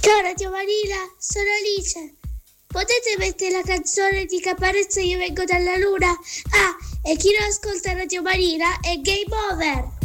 Ciao Radio Marina, sono Alice. Potete mettere la canzone di Caparezza Io vengo dalla luna? Ah, e chi non ascolta Radio Marina è game over.